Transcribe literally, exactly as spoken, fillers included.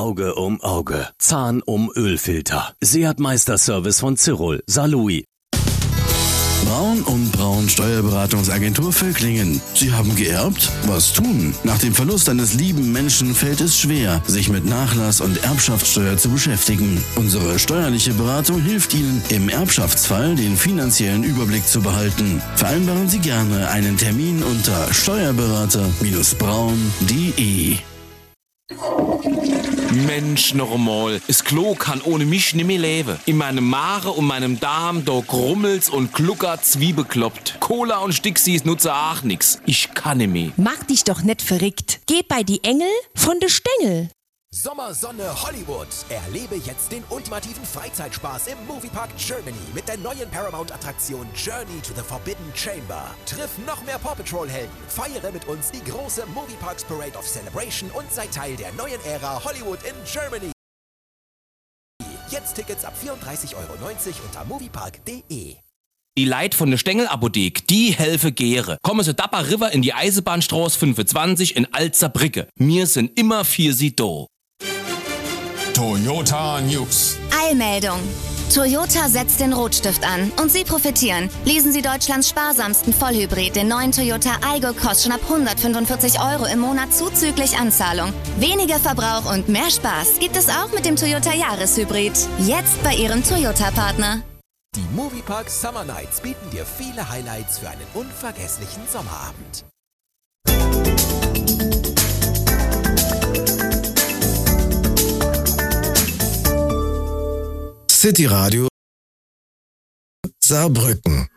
Auge um Auge. Zahn um Ölfilter. Seat Meisterservice von Cyrol. Salui. Braun und Braun Steuerberatungsagentur Völklingen. Sie haben geerbt? Was tun? Nach dem Verlust eines lieben Menschen fällt es schwer, sich mit Nachlass- und Erbschaftssteuer zu beschäftigen. Unsere steuerliche Beratung hilft Ihnen, im Erbschaftsfall den finanziellen Überblick zu behalten. Vereinbaren Sie gerne einen Termin unter steuerberater Bindestrich braun punkt de. Mensch, noch einmal. Das Klo kann ohne mich nicht mehr leben. In meinem Mare und meinem Darm, da grummelt's und gluckert's wie bekloppt. Cola und Stixis nutze auch nix. Ich kann nicht mehr. Mach dich doch nicht verrückt. Geh bei die Engel von de Stängel. Sommersonne Hollywood. Erlebe jetzt den ultimativen Freizeitspaß im Moviepark Germany mit der neuen Paramount-Attraktion Journey to the Forbidden Chamber. Triff noch mehr Paw Patrol-Helden, feiere mit uns die große Movieparks Parade of Celebration und sei Teil der neuen Ära Hollywood in Germany. Jetzt Tickets ab vierunddreißig Euro neunzig unter moviepark punkt de. Die Leit von der Stengelapothek, die helfe gäre. Kommen Sie Dapper River in die Eisenbahnstraße fünfundzwanzig in Alzerbrücke. Wir sind immer für Sie da. Toyota News. Eilmeldung. Toyota setzt den Rotstift an und Sie profitieren. Leasen Sie Deutschlands sparsamsten Vollhybrid, den neuen Toyota Aygo, kostet schon ab hundertfünfundvierzig Euro im Monat zuzüglich Anzahlung. Weniger Verbrauch und mehr Spaß gibt es auch mit dem Toyota Jahreshybrid. Jetzt bei Ihrem Toyota-Partner. Die Moviepark Summer Nights bieten dir viele Highlights für einen unvergesslichen Sommerabend. City Radio Saarbrücken.